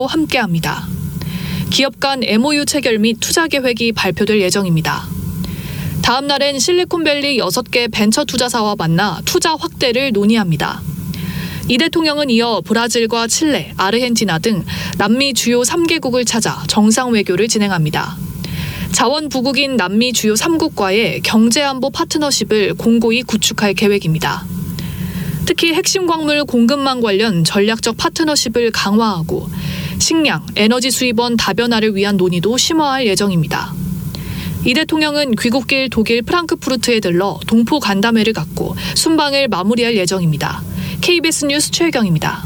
함께합니다. 기업 간 MOU 체결 및 투자 계획이 발표될 예정입니다. 다음 날엔 실리콘밸리 6개 벤처 투자사와 만나 투자 확대를 논의합니다. 이 대통령은 이어 브라질과 칠레, 아르헨티나 등 남미 주요 3개국을 찾아 정상 외교를 진행합니다. 자원 부국인 남미 주요 3국과의 경제안보 파트너십을 공고히 구축할 계획입니다. 특히 핵심 광물 공급망 관련 전략적 파트너십을 강화하고 식량, 에너지 수입원 다변화를 위한 논의도 심화할 예정입니다. 이 대통령은 귀국길 독일 프랑크푸르트에 들러 동포 간담회를 갖고 순방을 마무리할 예정입니다. KBS 뉴스 최혜경입니다.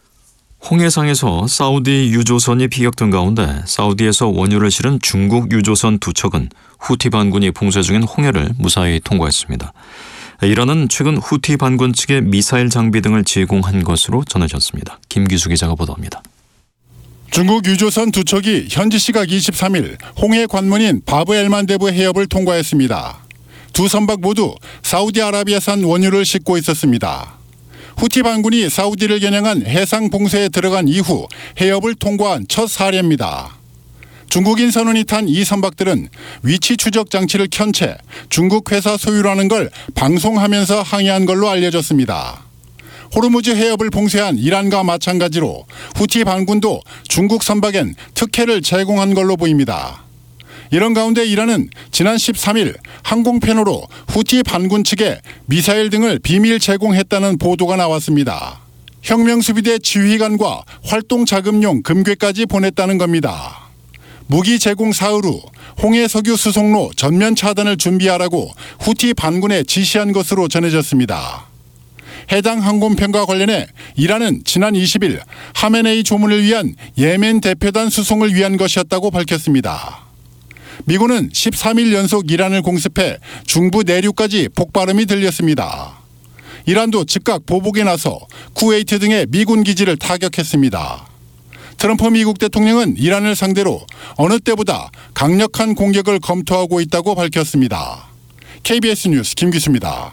홍해상에서 사우디 유조선이 피격된 가운데 사우디에서 원유를 실은 중국 유조선 2척은 후티 반군이 봉쇄 중인 홍해를 무사히 통과했습니다. 이란은 최근 후티 반군 측에 미사일 장비 등을 제공한 것으로 전해졌습니다. 김기수 기자가 보도합니다. 중국 유조선 2척이 현지 시각 23일 홍해 관문인 바브엘만데브 해협을 통과했습니다. 두 선박 모두 사우디아라비아산 원유를 싣고 있었습니다. 후티 반군이 사우디를 겨냥한 해상 봉쇄에 들어간 이후 해협을 통과한 첫 사례입니다. 중국인 선원이 탄 이 선박들은 위치 추적 장치를 켠 채 중국 회사 소유라는 걸 방송하면서 항해한 걸로 알려졌습니다. 호르무즈 해협을 봉쇄한 이란과 마찬가지로 후티 반군도 중국 선박엔 특혜를 제공한 걸로 보입니다. 이런 가운데 이란은 지난 13일 항공편으로 후티 반군 측에 미사일 등을 비밀 제공했다는 보도가 나왔습니다. 혁명수비대 지휘관과 활동 자금용 금괴까지 보냈다는 겁니다. 무기 제공 사흘 후 홍해 석유 수송로 전면 차단을 준비하라고 후티 반군에 지시한 것으로 전해졌습니다. 해당 항공편과 관련해 이란은 지난 20일 하메네이 조문을 위한 예멘 대표단 수송을 위한 것이었다고 밝혔습니다. 미군은 13일 연속 이란을 공습해 중부 내륙까지 폭발음이 들렸습니다. 이란도 즉각 보복에 나서 쿠웨이트 등의 미군 기지를 타격했습니다. 트럼프 미국 대통령은 이란을 상대로 어느 때보다 강력한 공격을 검토하고 있다고 밝혔습니다. KBS 뉴스 김기수입니다.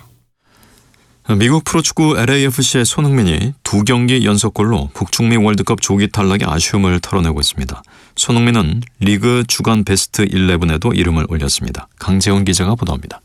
미국 프로축구 LAFC의 손흥민이 2경기 연속골로 북중미 월드컵 조기 탈락의 아쉬움을 털어내고 있습니다. 손흥민은 리그 주간 베스트 11에도 이름을 올렸습니다. 강재훈 기자가 보도합니다.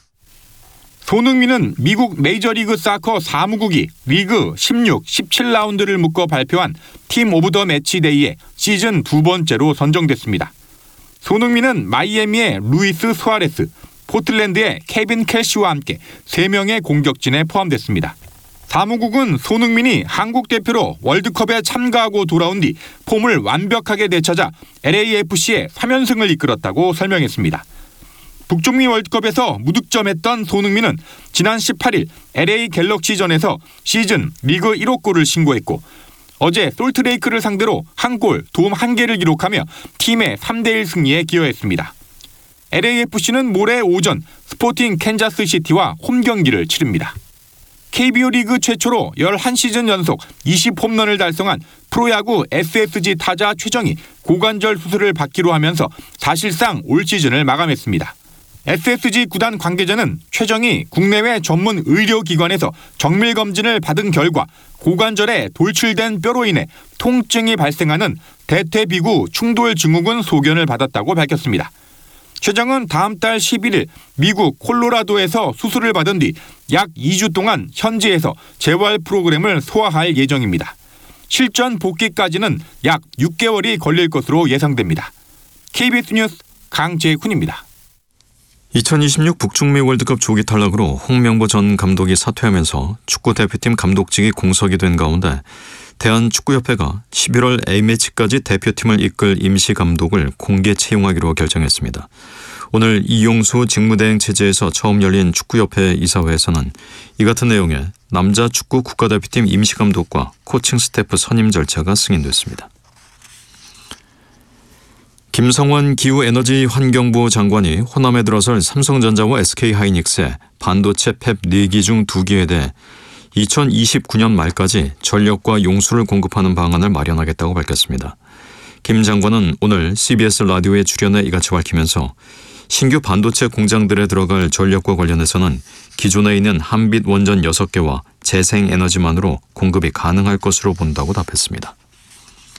손흥민은 미국 메이저리그 사커 사무국이 리그 16, 17라운드를 묶어 발표한 팀 오브 더 매치데이에 시즌 2번째로 선정됐습니다. 손흥민은 마이애미의 루이스 수아레스, 포틀랜드의 케빈 켈시와 함께 3명의 공격진에 포함됐습니다. 사무국은 손흥민이 한국 대표로 월드컵에 참가하고 돌아온 뒤 폼을 완벽하게 되찾아 LAFC의 3연승을 이끌었다고 설명했습니다. 북중미 월드컵에서 무득점했던 손흥민은 지난 18일 LA 갤럭시전에서 시즌 리그 1호 골을 신고했고 어제 솔트레이크를 상대로 한 골, 도움 1개를 기록하며 팀의 3대1 승리에 기여했습니다. LAFC는 모레 오전 스포팅 캔자스시티와 홈경기를 치릅니다. KBO 리그 최초로 11시즌 연속 20홈런을 달성한 프로야구 SSG 타자 최정이 고관절 수술을 받기로 하면서 사실상 올 시즌을 마감했습니다. SSG 구단 관계자는 최정이 국내외 전문 의료기관에서 정밀검진을 받은 결과 고관절에 돌출된 뼈로 인해 통증이 발생하는 대퇴비구 충돌 증후군 소견을 받았다고 밝혔습니다. 최정은 다음 달 11일 미국 콜로라도에서 수술을 받은 뒤 약 2주 동안 현지에서 재활 프로그램을 소화할 예정입니다. 실전 복귀까지는 약 6개월이 걸릴 것으로 예상됩니다. KBS 뉴스 강재훈입니다. 2026 북중미 월드컵 조기 탈락으로 홍명보 전 감독이 사퇴하면서 축구대표팀 감독직이 공석이 된 가운데 대한축구협회가 11월 A매치까지 대표팀을 이끌 임시감독을 공개 채용하기로 결정했습니다. 오늘 이용수 직무대행 체제에서 처음 열린 축구협회 이사회에서는 이 같은 내용의 남자 축구 국가대표팀 임시감독과 코칭 스태프 선임 절차가 승인됐습니다. 김성환 기후에너지환경부 장관이 호남에 들어설 삼성전자와 SK하이닉스의 반도체 팹 4기 중 2기에 대해 2029년 말까지 전력과 용수를 공급하는 방안을 마련하겠다고 밝혔습니다. 김 장관은 오늘 CBS 라디오에 출연해 이같이 밝히면서 신규 반도체 공장들에 들어갈 전력과 관련해서는 기존에 있는 한빛 원전 6개와 재생에너지만으로 공급이 가능할 것으로 본다고 답했습니다.